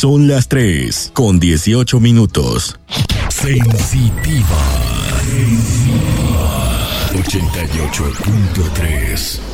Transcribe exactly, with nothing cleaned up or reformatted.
Son las tres con dieciocho minutos. Sensitiva. Sensitiva. ochenta y ocho punto tres.